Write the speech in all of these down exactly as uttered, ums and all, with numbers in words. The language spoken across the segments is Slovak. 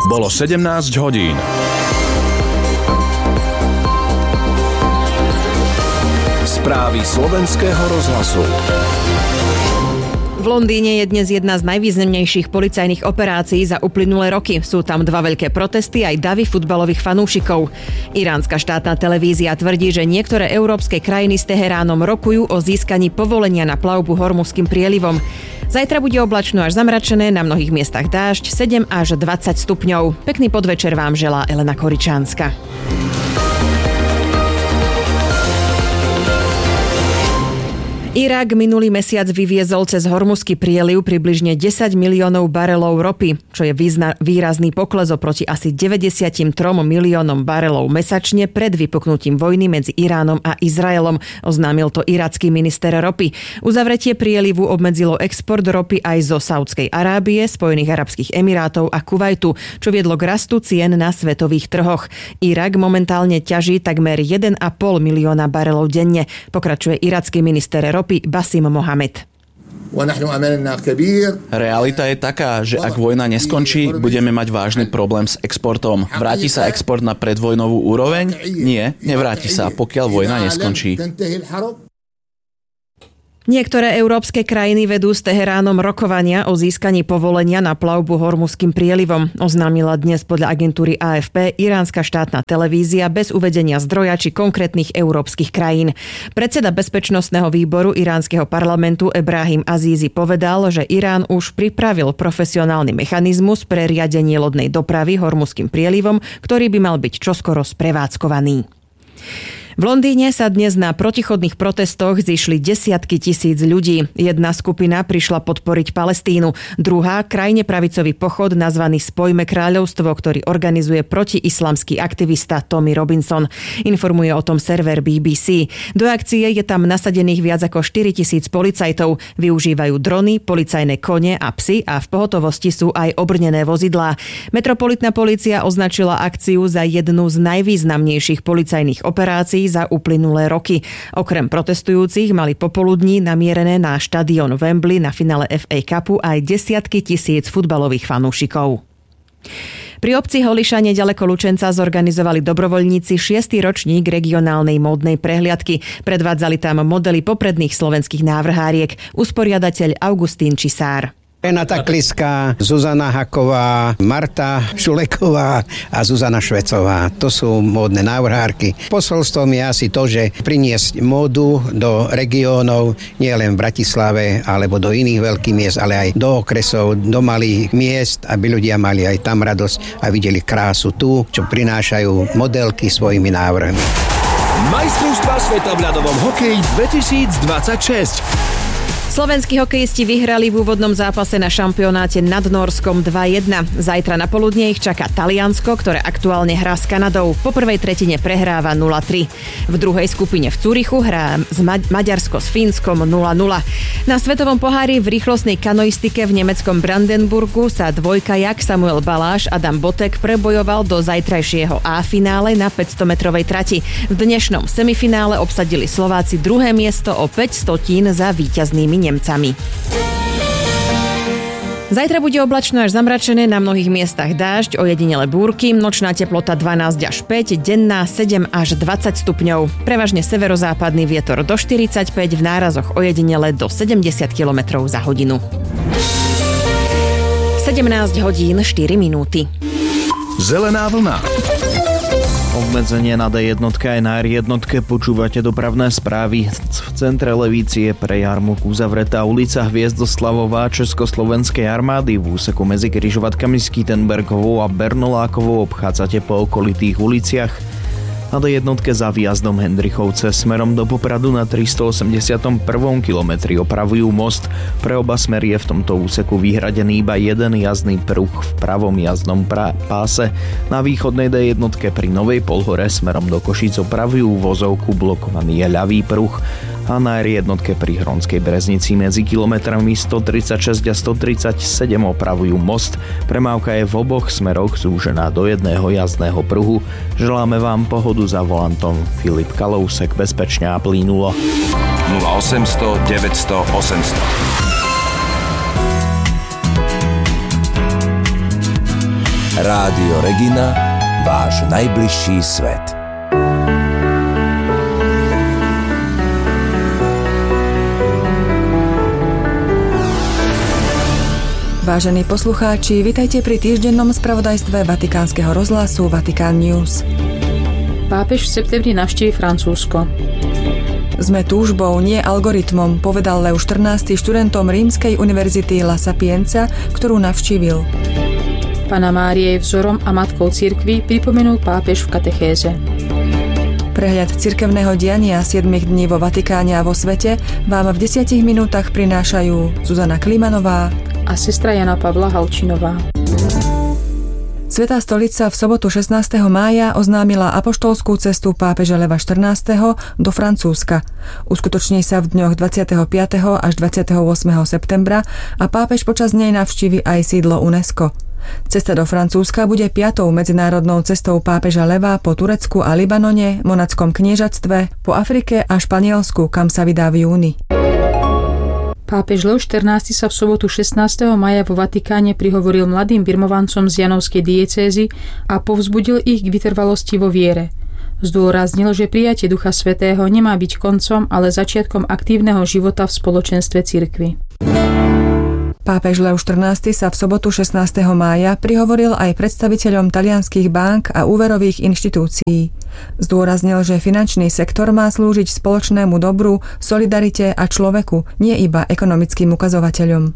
Bolo sedemnásť hodín. Správy slovenského rozhlasu. V Londýne je dnes jedna z najvýznamnejších policajných operácií za uplynulé roky. Sú tam dva veľké protesty aj davy futbalových fanúšikov. Iránska štátna televízia tvrdí, že niektoré európske krajiny s Teheránom rokujú o získaní povolenia na plavbu Hormuzským prielivom. Zajtra bude oblačno až zamračené, na mnohých miestach dážď, sedem až dvadsať stupňov. Pekný podvečer vám želá Elena Koričánska. Irak minulý mesiac vyviezol cez Hormuzský prieliv približne desať miliónov barelov ropy, čo je význa, výrazný pokles oproti asi deväťdesiattri miliónom barelov mesačne pred vypuknutím vojny medzi Iránom a Izraelom, oznámil to iracký minister ropy. Uzavretie prielivu obmedzilo export ropy aj zo Saudskej Arábie, Spojených arabských emirátov a Kuvajtu, čo viedlo k rastu cien na svetových trhoch. Irak momentálne ťaží takmer jeden a pol milióna barelov denne, pokračuje iracký minister ropy Basim Mohamed. Realita je taká, že ak vojna neskončí, budeme mať vážny problém s exportom. Vráti sa export na predvojnovú úroveň? Nie, nevráti sa, pokiaľ vojna neskončí. Niektoré európske krajiny vedú s Teheránom rokovania o získaní povolenia na plavbu Hormuzským prielivom, oznámila dnes podľa agentúry á ef pé iránska štátna televízia bez uvedenia zdroja či konkrétnych európskych krajín. Predseda bezpečnostného výboru iránskeho parlamentu Ebrahim Azízi povedal, že Irán už pripravil profesionálny mechanizmus pre riadenie lodnej dopravy Hormuzským prielivom, ktorý by mal byť čoskoro sprevádzkovaný. V Londýne sa dnes na protichodných protestoch zišli desiatky tisíc ľudí. Jedna skupina prišla podporiť Palestínu, druhá krajne pravicový pochod nazvaný Spojme kráľovstvo, ktorý organizuje protiislamský aktivista Tommy Robinson. Informuje o tom server bé bé cé. Do akcie je tam nasadených viac ako štyritisíc policajtov. Využívajú drony, policajné kone a psy a v pohotovosti sú aj obrnené vozidlá. Metropolitná polícia označila akciu za jednu z najvýznamnejších policajných operácií za uplynulé roky. Okrem protestujúcich mali popoludní namierené na štadión Wembley na finále ef á Cupu aj desiatky tisíc futbalových fanúšikov. Pri obci Holiša nedaleko Lučenca zorganizovali dobrovoľníci šiesty ročník regionálnej módnej prehliadky. Predvádzali tam modely popredných slovenských návrháriek. Usporiadateľ Augustín Čisár. Renata Kliska, Zuzana Haková, Marta Šuleková a Zuzana Švecová. To sú módne návrhárky. Posolstvom je asi to, že priniesť módu do regiónov, nie len v Bratislave alebo do iných veľkých miest, ale aj do okresov, do malých miest, aby ľudia mali aj tam radosť a videli krásu tu, čo prinášajú modelky svojimi návrhmi. Majstrovstvá sveta v ľadovom hokeji dvetisícdvadsaťšesť. Slovenskí hokejisti vyhrali v úvodnom zápase na šampionáte nad Norskom dva jedna. Zajtra na poludne ich čaká Taliansko, ktoré aktuálne hrá s Kanadou. Po prvej tretine prehráva nula tri. V druhej skupine v Cúrichu hrá z Ma- Maďarsko s Fínskom nula nula. Na svetovom pohári v rýchlostnej kanoistike v nemeckom Brandenburgu sa dvojkajak Samuel Baláš Adam Botek prebojoval do zajtrajšieho A-finále na päťstometrovej trati. V dnešnom semifinále obsadili Slováci druhé miesto o päť stotín za víťaznými Nemcami. Zajtra bude oblačno až zamračené, na mnohých miestach dážď, ojedinele búrky, nočná teplota dvanásť až päť, denná sedem až dvadsať stupňov. Prevažne severozápadný vietor do štyridsaťpäť, v nárazoch ojedinele do sedemdesiat kilometrov za hodinu. sedemnásť hodín štyri minúty. Zelená vlna. Obmedzenie na dé jednotke aj na er jednotke, počúvate dopravné správy. V centre Levície pre jarmok uzavretá ulica Hviezdoslavová Československej armády. V úseku medzi križovatkami Skytenbergovou a Bernolákovou obchádzate po okolitých uliciach. Na dé jednotke za výjazdom Hendrichovce smerom do Popradu na tristoosemdesiatom prvom kilometri opravujú most. Pre oba smery je v tomto úseku vyhradený iba jeden jazdný pruh v pravom jazdnom pra- páse. Na východnej dé jednotke pri Novej Polhore smerom do Košíc opravujú vozovku, blokovaný je ľavý pruh. A na er jednotke pri Hronskej Breznici medzi kilometrami stotridsaťšesť a stotridsaťsedem opravujú most. Premávka je v oboch smeroch zúžená do jedného jazdného pruhu. Želáme vám pohodu za volantom. Filip Kalousek, bezpečne a plynulo. nula osemsto deväťsto osemsto. Rádio Regina, váš najbližší svet. Vážení poslucháči, vitajte pri týždennom spravodajstve Vatikánskeho rozhlasu Vatikán News. Pápež v septembri navštívi Francúzsko. Sme túžbou, nie algoritmom, povedal Leo štrnásty študentom Rímskej univerzity La Sapienza, ktorú navštívil. Panna Mária je vzorom a matkou cirkvi, pripomenul pápež v katechéze. Prehľad cirkevného diania siedmich dní vo Vatikáne a vo svete vám v desiatich minútach prinášajú Zuzana Klimanová a sestra Jana Pavla Halčinová. Svätá stolica v sobotu šestnásteho mája oznámila apoštolskú cestu pápeža Leva štrnásteho do Francúzska. Uskutoční sa v dňoch dvadsiateho piateho až dvadsiateho ôsmeho septembra a pápež počas nej navštívi aj sídlo UNESCO. Cesta do Francúzska bude piatou medzinárodnou cestou pápeža Leva po Turecku a Libanone, Monackom kniežatstve, po Afrike a Španielsku, kam sa vydá v júni. Pápež Leo štrnásty sa v sobotu šestnásteho mája vo Vatikáne prihovoril mladým birmovancom z Janovskej diecézy a povzbudil ich k vytrvalosti vo viere. Zdôraznil, že prijatie Ducha Svätého nemá byť koncom, ale začiatkom aktívneho života v spoločenstve cirkvi. Pápež Leo štrnásty sa v sobotu šestnásteho mája prihovoril aj predstaviteľom talianskych bank a úverových inštitúcií. Zdôraznil, že finančný sektor má slúžiť spoločnému dobru, solidarite a človeku, nie iba ekonomickým ukazovateľom.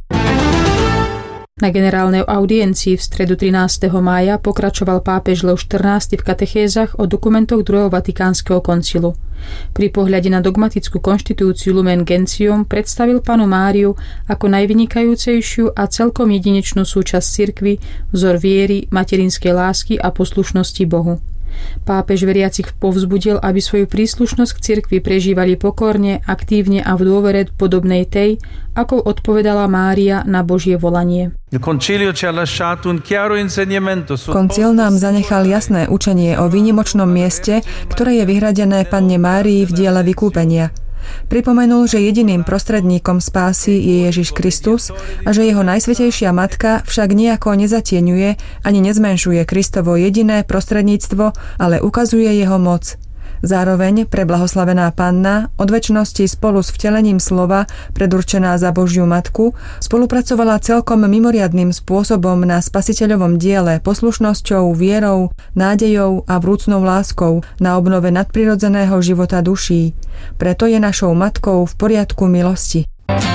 Na generálnej audiencii v stredu trinásteho mája pokračoval pápež Leo štrnásty v katechézach o dokumentoch druhého Vatikánskeho koncilu. Pri pohľade na dogmatickú konštitúciu Lumen Gentium predstavil Pannu Máriu ako najvynikajúcejšiu a celkom jedinečnú súčasť cirkvi, vzor viery, materinskej lásky a poslušnosti Bohu. Pápež veriacich povzbudil, aby svoju príslušnosť k cirkvi prežívali pokorne, aktívne a v dôvere podobnej tej, ako odpovedala Mária na Božie volanie. Koncil nám zanechal jasné učenie o výnimočnom mieste, ktoré je vyhradené Panne Márii v diele vykúpenia. Pripomenul, že jediným prostredníkom spásy je Ježiš Kristus a že jeho najsvätejšia matka však nejako nezatieňuje ani nezmenšuje Kristovo jediné prostredníctvo, ale ukazuje jeho moc. Zároveň preblahoslavená Panna od večnosti spolu s vtelením slova, predurčená za Božiu matku, spolupracovala celkom mimoriadnym spôsobom na spasiteľovom diele poslušnosťou, vierou, nádejou a vrúcnou láskou na obnove nadprirodzeného života duší. Preto je našou matkou v poriadku milosti.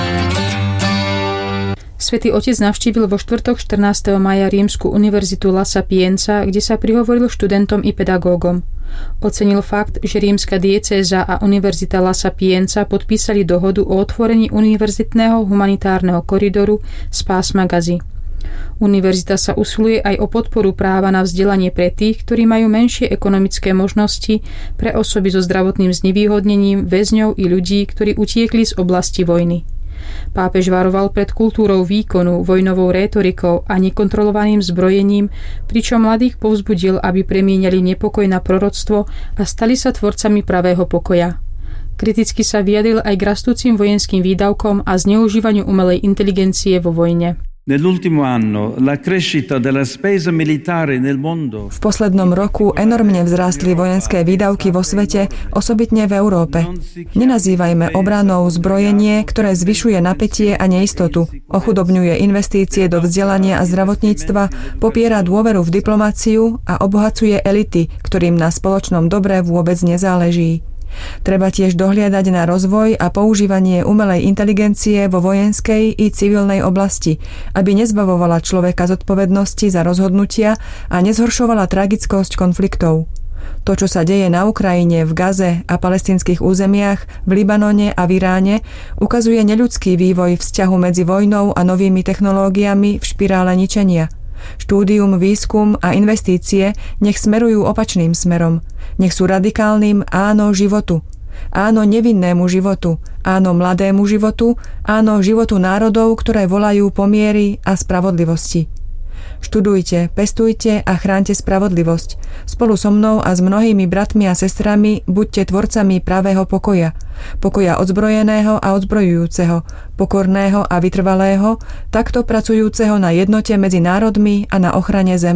Svätý Otec navštívil vo štvrtok štrnásteho mája Rímsku univerzitu La Sapienza, kde sa prihovoril študentom i pedagógom. Ocenil fakt, že rímska diecéza a univerzita La Sapienza podpísali dohodu o otvorení univerzitného humanitárneho koridoru z pásma Gazy. Univerzita sa usiluje aj o podporu práva na vzdelanie pre tých, ktorí majú menšie ekonomické možnosti, pre osoby so zdravotným znevýhodnením, väzňov i ľudí, ktorí utiekli z oblasti vojny. Pápež varoval pred kultúrou výkonu, vojnovou rétorikou a nekontrolovaným zbrojením, pričom mladých povzbudil, aby premieniali nepokoj na proroctvo a stali sa tvorcami pravého pokoja. Kriticky sa vyjadril aj k rastúcim vojenským výdavkom a zneužívaniu umelej inteligencie vo vojne. V poslednom roku enormne vzrástli vojenské výdavky vo svete, osobitne v Európe. Nenazývajme obranou zbrojenie, ktoré zvyšuje napätie a neistotu, ochudobňuje investície do vzdelania a zdravotníctva, popiera dôveru v diplomáciu a obohacuje elity, ktorým na spoločnom dobre vôbec nezáleží. Treba tiež dohliadať na rozvoj a používanie umelej inteligencie vo vojenskej i civilnej oblasti, aby nezbavovala človeka zodpovednosti za rozhodnutia a nezhoršovala tragickosť konfliktov. To, čo sa deje na Ukrajine, v Gaze a palestinských územiach, v Libanone a v Iráne, ukazuje neľudský vývoj vzťahu medzi vojnou a novými technológiami v špirále ničenia. Štúdium, výskum a investície nech smerujú opačným smerom. Nech sú radikálnym áno životu. Áno nevinnému životu. Áno mladému životu. Áno životu národov, ktoré volajú po miery a spravodlivosti. Študujte, pestujte a chránte spravodlivosť. Spolu so mnou a s mnohými bratmi a sestrami buďte tvorcami pravého pokoja. Pokoja odzbrojeného a odzbrojujúceho, pokorného a vytrvalého, takto pracujúceho na jednote medzi národmi a na ochrane zeme.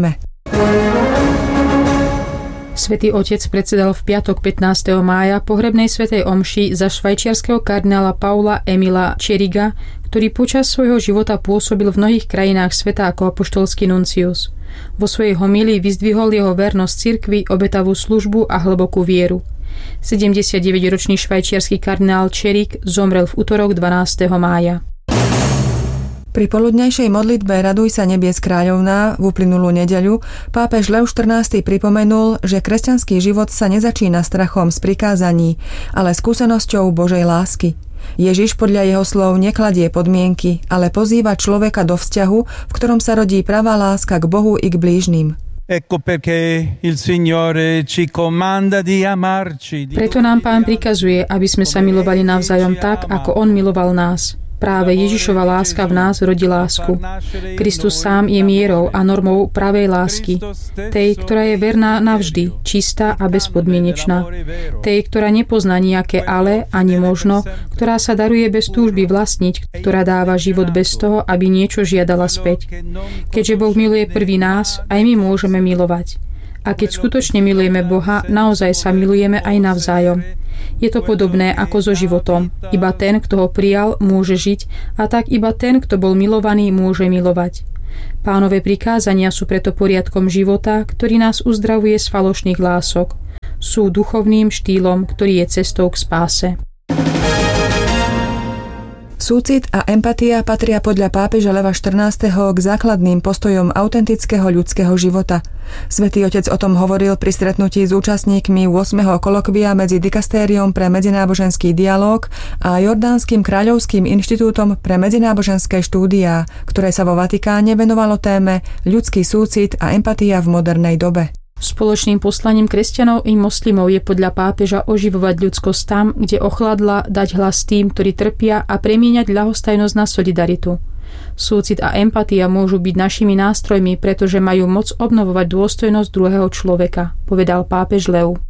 Svätý Otec predsedal v piatok pätnásteho mája pohrebnej svätej omši za švajčiarskeho kardinála Paula Emila Tscheriga, ktorý počas svojho života pôsobil v mnohých krajinách sveta ako apoštolský nuncius. Vo svojej homílii vyzdvihol jeho vernosť cirkvi, obetavú službu a hlbokú vieru. sedemdesiatdeväťročný švajčiarsky kardinál Tscherig zomrel v utorok dvanásteho mája. Pri poludnejšej modlitbe Raduj sa nebies kráľovná v uplynulú nedeľu pápež Leo štrnásty pripomenul, že kresťanský život sa nezačína strachom z prikázaní, ale skúsenosťou Božej lásky. Ježiš podľa jeho slov nekladie podmienky, ale pozýva človeka do vzťahu, v ktorom sa rodí pravá láska k Bohu i k blížnym. Preto nám Pán prikazuje, aby sme sa milovali navzájom tak, ako On miloval nás. Práve Ježišova láska v nás rodí lásku. Kristus sám je mierou a normou pravej lásky. Tej, ktorá je verná navždy, čistá a bezpodmienečná. Tej, ktorá nepozná nejaké ale ani možno, ktorá sa daruje bez túžby vlastniť, ktorá dáva život bez toho, aby niečo žiadala späť. Keďže Boh miluje prvý nás, aj my môžeme milovať. A keď skutočne milujeme Boha, naozaj sa milujeme aj navzájom. Je to podobné ako so životom. Iba ten, kto ho prijal, môže žiť a tak iba ten, kto bol milovaný, môže milovať. Pánove prikázania sú preto poriadkom života, ktorý nás uzdravuje z falošných lások. Sú duchovným štýlom, ktorý je cestou k spáse. Súcit a empatia patria podľa pápeža Leva štrnásteho k základným postojom autentického ľudského života. Svätý Otec o tom hovoril pri stretnutí s účastníkmi ôsmeho kolokvia medzi Dikastériom pre medzináboženský dialóg a Jordánskym kráľovským inštitútom pre medzináboženské štúdiá, ktoré sa vo Vatikáne venovalo téme ľudský súcit a empatia v modernej dobe. Spoločným poslaním kresťanov i moslimov je podľa pápeža oživovať ľudskosť tam, kde ochladla, dať hlas tým, ktorí trpia a premieňať ľahostajnosť na solidaritu. Súcit a empatia môžu byť našimi nástrojmi, pretože majú moc obnovovať dôstojnosť druhého človeka, povedal pápež Leo.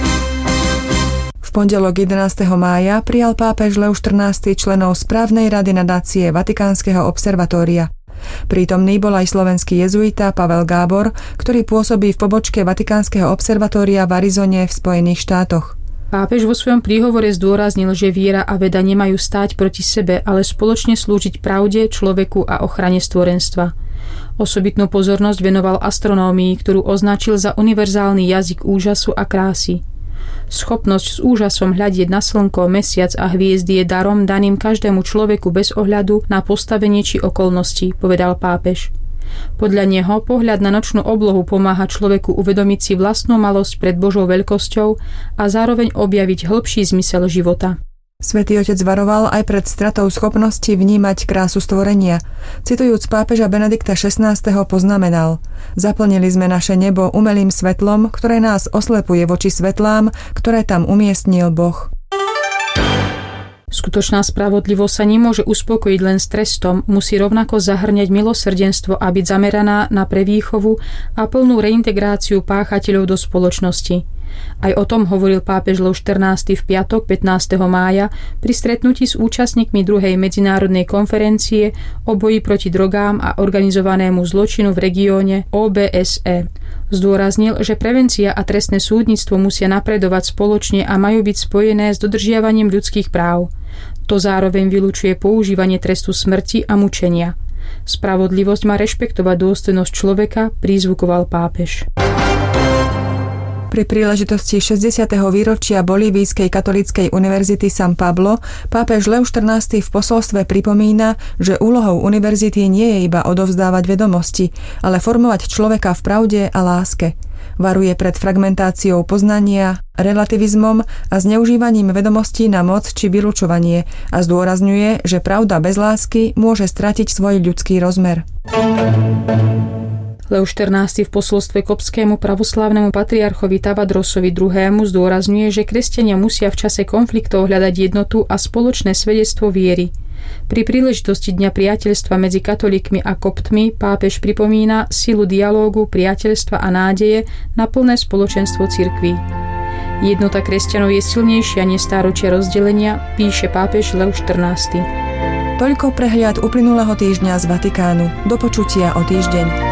V pondelok jedenásteho mája prijal pápež Leo štrnásty členov správnej rady nadácie Vatikánskeho observatória. Prítomný bol aj slovenský jezuita Pavel Gábor, ktorý pôsobí v pobočke Vatikánskeho observatória v Arizone v Spojených štátoch. Pápež vo svojom príhovore zdôraznil, že viera a veda nemajú stáť proti sebe, ale spoločne slúžiť pravde, človeku a ochrane stvorenstva. Osobitnú pozornosť venoval astronómii, ktorú označil za univerzálny jazyk úžasu a krásy. Schopnosť s úžasom hľadieť na slnko, mesiac a hviezdy je darom daným každému človeku bez ohľadu na postavenie či okolnosti, povedal pápež. Podľa neho pohľad na nočnú oblohu pomáha človeku uvedomiť si vlastnú malosť pred Božou veľkosťou a zároveň objaviť hĺbší zmysel života. Svätý Otec varoval aj pred stratou schopnosti vnímať krásu stvorenia. Citujúc pápeža Benedikta šestnásteho poznamenal: Zaplnili sme naše nebo umelým svetlom, ktoré nás oslepuje voči svetlám, ktoré tam umiestnil Boh. Skutočná spravodlivosť sa nemôže uspokojiť len s trestom, musí rovnako zahrňať milosrdenstvo a byť zameraná na prevýchovu a plnú reintegráciu páchateľov do spoločnosti. Aj o tom hovoril pápež Leo štrnásty v piatok pätnásteho mája pri stretnutí s účastníkmi druhej medzinárodnej konferencie o boji proti drogám a organizovanému zločinu v regióne ó bé es é. Zdôraznil, že prevencia a trestné súdnictvo musia napredovať spoločne a majú byť spojené s dodržiavaním ľudských práv. To zároveň vylučuje používanie trestu smrti a mučenia. Spravodlivosť má rešpektovať dôstojnosť človeka, prizvukoval pápež. Pri príležitosti šesťdesiateho výročia Bolívijskej katolíckej univerzity San Pablo pápež Leo štrnásty v posolstve pripomína, že úlohou univerzity nie je iba odovzdávať vedomosti, ale formovať človeka v pravde a láske. Varuje pred fragmentáciou poznania, relativizmom a zneužívaním vedomostí na moc či vylučovanie a zdôrazňuje, že pravda bez lásky môže stratiť svoj ľudský rozmer. Leo štrnásty v posolstve koptskému pravoslávnemu patriarchovi Tavadrosovi druhému zdôrazňuje, že kresťania musia v čase konfliktov hľadať jednotu a spoločné svedectvo viery. Pri príležitosti Dňa priateľstva medzi katolíkmi a koptmi pápež pripomína silu dialógu, priateľstva a nádeje na plné spoločenstvo cirkví. Jednota kresťanov je silnejšia než stáročia rozdelenia, píše pápež Leo štrnásty. Toľko prehľad uplynulého týždňa z Vatikánu. Do počutia o týždeň.